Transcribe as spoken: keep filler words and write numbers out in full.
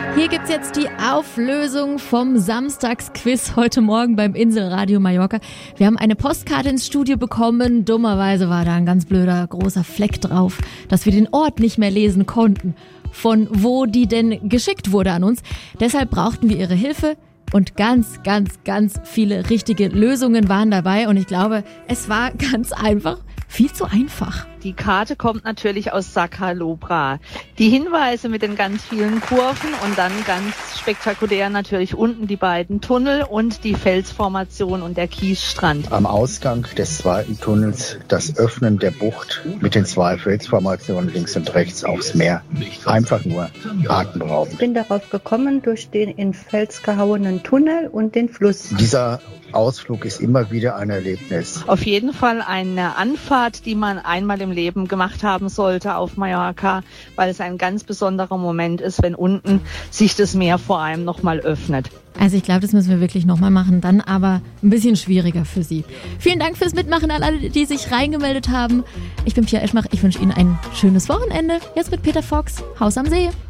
Hier gibt's jetzt die Auflösung vom Samstagsquiz heute Morgen beim Inselradio Mallorca. Wir haben eine Postkarte ins Studio bekommen. Dummerweise war da ein ganz blöder großer Fleck drauf, dass wir den Ort nicht mehr lesen konnten, von wo die denn geschickt wurde an uns. Deshalb brauchten wir ihre Hilfe. Und ganz, ganz, ganz viele richtige Lösungen waren dabei. Und ich glaube, es war ganz einfach, viel zu einfach. Die Karte kommt natürlich aus Sacalobra. Die Hinweise mit den ganz vielen Kurven und dann ganz spektakulär natürlich unten die beiden Tunnel und die Felsformation und der Kiesstrand. Am Ausgang des zweiten Tunnels das Öffnen der Bucht mit den zwei Felsformationen links und rechts aufs Meer. Einfach nur atemberaubend. Ich bin darauf gekommen durch den in Fels gehauenen Tunnel und den Fluss. Dieser Ausflug ist immer wieder ein Erlebnis. Auf jeden Fall eine Anfahrt, die man einmal im Leben gemacht haben sollte auf Mallorca, weil es ein ganz besonderer Moment ist, wenn unten sich das Meer vor allem nochmal öffnet. Also ich glaube, das müssen wir wirklich nochmal machen, dann aber ein bisschen schwieriger für Sie. Vielen Dank fürs Mitmachen an alle, die sich reingemeldet haben. Ich bin Pia Eschmach, ich wünsche Ihnen ein schönes Wochenende. Jetzt mit Peter Fox, Haus am See.